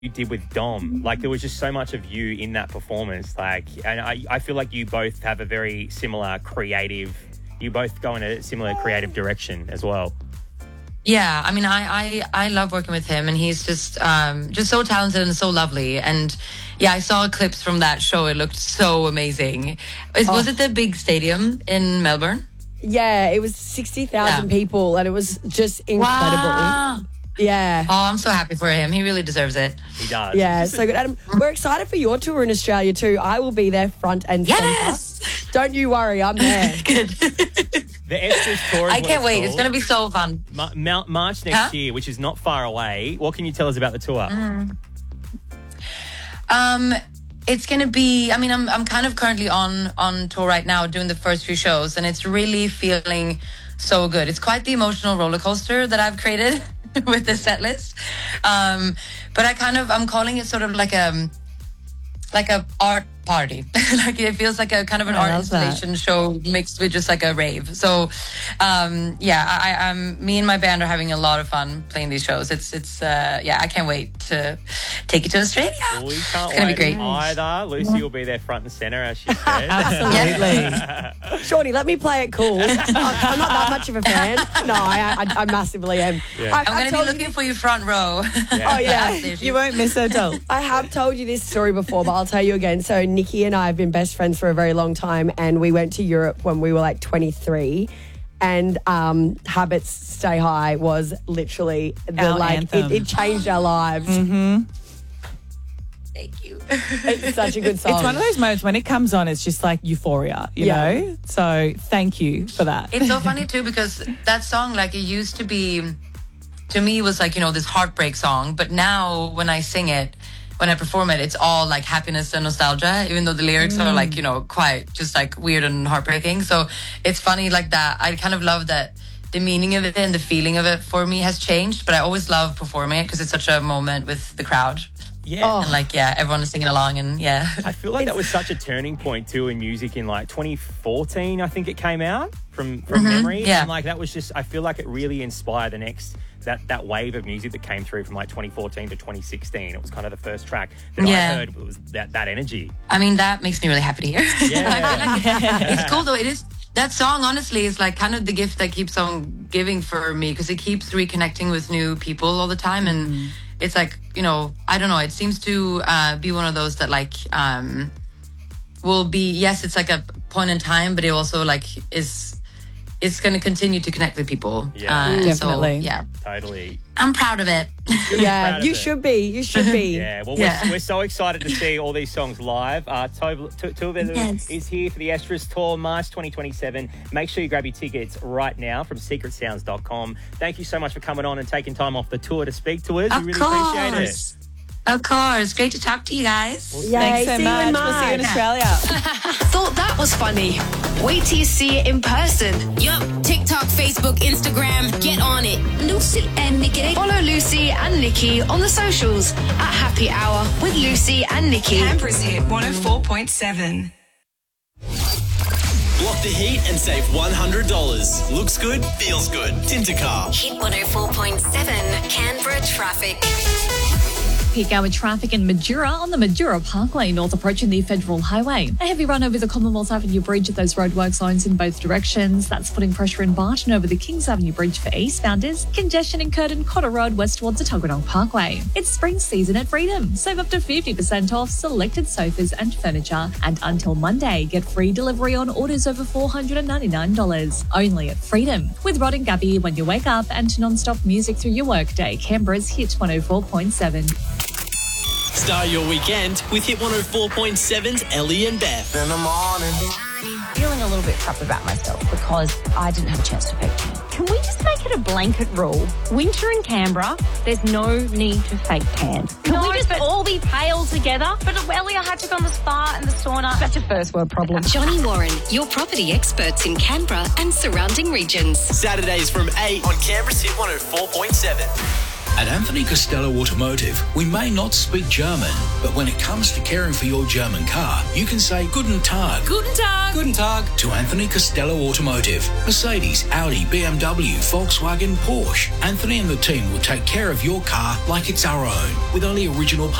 you did with Dom. Like, there was just so much of you in that performance. Like, and I feel like you both have a very similar creative. You both go in a similar creative direction as well. Yeah, I mean, I love working with him, and he's just so talented and so lovely. And yeah, I saw clips from that show. It looked so amazing. Was it the big stadium in Melbourne? Yeah, it was 60,000 people, and it was just incredible. Wow. Yeah. Oh, I'm so happy for him. He really deserves it. He does. Yeah, so good. Adam, we're excited for your tour in Australia too. I will be there front and centre. Don't you worry, I'm there. Good. The Estras tour is I can't wait. It's going to be so fun. March next year, which is not far away. What can you tell us about the tour? It's going to be, I mean, I'm kind of currently on tour right now doing the first few shows, and it's really feeling so good. It's quite the emotional roller coaster that I've created with the set list. But I'm calling it sort of like a art party. Like, it feels like a kind of an art installation show mixed with just like a rave. So me and my band are having a lot of fun playing these shows. I can't wait to take it to Australia. Well, we can't it's gonna wait be great. either. Lucy will be there front and centre, as she said. Absolutely. Shorty, let me play it cool. I'm not that much of a fan. No, I massively am. Yeah. I'm going to be looking for you front row. Oh, yeah. You won't miss her, doll. I have told you this story before, but I'll tell you again. So Nikki and I have been best friends for a very long time, and we went to Europe when we were like 23. And Habits Stay High was literally it changed our lives. Mm-hmm. Thank you. It's such a good song. It's one of those moments when it comes on, it's just like euphoria, you know? So thank you for that. It's so funny too, because that song, like, it used to be, to me, was like, this heartbreak song. But now when I sing it, when I perform it, it's all like happiness and nostalgia, even though the lyrics are like, quite just like weird and heartbreaking. So it's funny like that. I kind of love that the meaning of it and the feeling of it for me has changed, but I always love performing it because it's such a moment with the crowd. Yeah. And everyone is singing along, and I feel like that was such a turning point too in music in like 2014, I think it came out from memory. Yeah. And like that was just, I feel like it really inspired the next that wave of music that came through from like 2014 to 2016. It was kind of the first track that I heard was that energy. I mean, that makes me really happy to hear. Yeah. I feel like it's cool though. It is. That song, honestly, is like kind of the gift that keeps on giving for me, because it keeps reconnecting with new people all the time. And it's like, I don't know, it seems to be one of those that like will be, yes, it's like a point in time, but it also like it's going to continue to connect with people. Yeah. Definitely. So, yeah. Totally. I'm proud of it. Yeah, you should be. You should be. Yeah, well, we're so excited to see all these songs live. Tove is here for the Estras Tour, March 2027. Make sure you grab your tickets right now from secretsounds.com. Thank you so much for coming on and taking time off the tour to speak to us. We really appreciate it. Of course. Great to talk to you guys. Yay, Thanks so much. We'll see you in Australia. Thought that was funny? Wait till you see it in person. Yup, TikTok, Facebook, Instagram, get on it. Lucy and Nikki. Follow Lucy and Nikki on the socials at Happy Hour with Lucy and Nikki. Canberra's Hit 104.7. Block the heat and save $100. Looks good, feels good. Tintercar. Hit 104.7, Canberra traffic. Peak hour traffic in Majura on the Majura Parkway north approaching the Federal Highway. A heavy run over the Commonwealth Avenue Bridge at those roadwork zones in both directions. That's putting pressure in Barton over the Kings Avenue Bridge for eastbounders. Congestion incurred in Cotter Road west towards the Tuggeranong Parkway. It's spring season at Freedom. Save up to 50% off selected sofas and furniture. And until Monday, get free delivery on orders over $499. Only at Freedom. With Rod and Gabby when you wake up and non-stop music through your workday. Canberra's Hit 104.7. Start your weekend with Hit 104.7's Ellie and Beth. In the morning. Feeling a little bit crap about myself because I didn't have a chance to fake tan. Can we just make it a blanket rule? Winter in Canberra, there's no need to fake tan. Can we just all be pale together? But Ellie, I had to go on the spa and the sauna. That's a first world problem. Johnny Warren, your property experts in Canberra and surrounding regions. Saturdays from 8 on Canberra's Hit 104.7. At Anthony Costello Automotive, we may not speak German, but when it comes to caring for your German car, you can say Guten Tag. Guten Tag. Guten Tag to Anthony Costello Automotive. Mercedes, Audi, BMW, Volkswagen, Porsche. Anthony and the team will take care of your car like it's our own, with only original